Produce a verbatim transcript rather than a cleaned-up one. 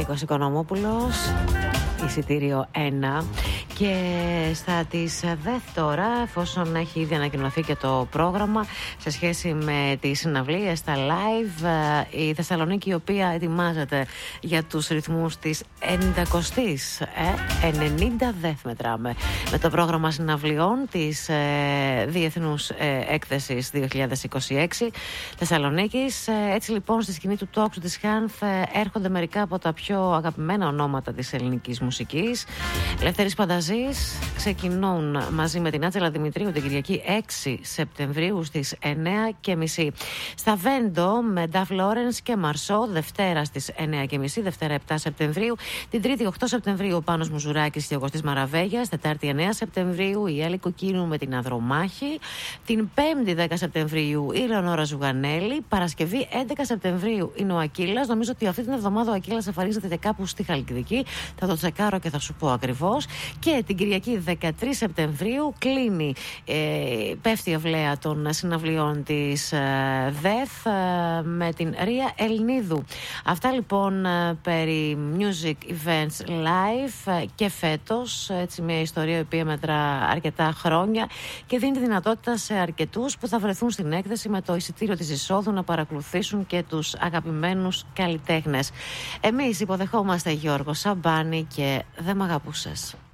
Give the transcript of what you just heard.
Νίκος Οικονομόπουλος, εισιτήριο ένα. Και στα της ΔΕΘ τώρα, εφόσον έχει ήδη ανακοινωθεί και το πρόγραμμα σε σχέση με τις συναυλίες, στα live, η Θεσσαλονίκη, η οποία ετοιμάζεται για τους ρυθμούς της ενενηκοστής, ε, ενενήντα ΔΕΘ μετράμε, με το πρόγραμμα συναυλιών της ε, Διεθνούς ε, Έκθεσης δύο χιλιάδες είκοσι έξι Θεσσαλονίκης. Ε, έτσι λοιπόν στη σκηνή του talk της Χάνθ ε, έρχονται μερικά από τα πιο αγαπημένα ονόματα της ελληνικής μουσικής. Ελεύθερης Πανταζής ξεκινούν μαζί με την Άτζελα Δημητρίου την Κυριακή έξι Σεπτεμβρίου στις εννιά και μισή. Στα Βέντο με Νταφ Λόρενς και Μαρσό, Δευτέρα στις εννιά και μισή, Δευτέρα επτά Σεπτεμβρίου. Την Τρίτη οκτώ Σεπτεμβρίου ο Πάνος Μουζουράκης και ο Κωστής Μαραβέγιας. Τετάρτη εννιά Σεπτεμβρίου η Έλλη Κοκκίνου με την Αδρομάχη. Την Πέμπτη δέκα Σεπτεμβρίου η Λεωνόρα Ζουγανέλη. Παρασκευή έντεκα Σεπτεμβρίου είναι ο Ακύλας. Νομίζω ότι αυτή την εβδομάδα ο Ακύλας εμφανίζεται και κάπου στη Χαλκιδική. Θα το τσεκάρω και θα σου πω ακριβώς. Και την Κυριακή δεκατρείς Σεπτεμβρίου κλείνει, ε, πέφτει η αυλαία των συναυλιών της ε, ΔΕΘ ε, με την Ρία Ελνίδου. Αυτά λοιπόν ε, περί Music Events Live ε, και φέτος, έτσι μια ιστορία η οποία μετρά αρκετά χρόνια και δίνει τη δυνατότητα σε αρκετούς που θα βρεθούν στην έκθεση με το εισιτήριο της εισόδου να παρακολουθήσουν και τους αγαπημένους καλλιτέχνες. Εμείς υποδεχόμαστε Γιώργο Σαμπάνη και «Δεν μ' αγαπούσες».